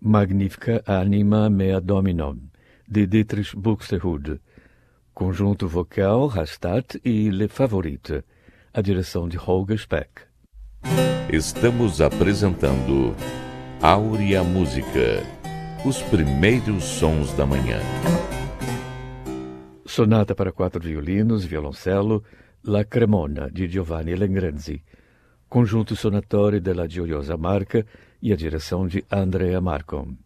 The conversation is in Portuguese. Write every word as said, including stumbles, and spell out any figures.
Magnifica Anima Mea Dominum, de Dietrich Buxtehude. Conjunto vocal Rastatt e Le Favorite, a direção de Holger Speck. Estamos apresentando Áurea Música, os primeiros sons da manhã. Sonata para quatro violinos, violoncelo, La Cremona, de Giovanni Lengrenzi. Conjunto sonatório della Gioiosa Marca e a direção de Andrea Marcon.